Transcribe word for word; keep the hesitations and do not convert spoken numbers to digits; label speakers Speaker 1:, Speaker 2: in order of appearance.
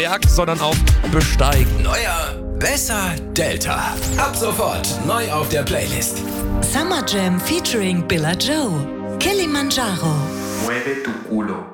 Speaker 1: Berg, sondern auch besteigen.
Speaker 2: Neuer, besser Delta. Ab sofort neu auf der Playlist.
Speaker 3: Summer Jam featuring Billa Joe. Kilimanjaro.
Speaker 4: Mueve tu culo.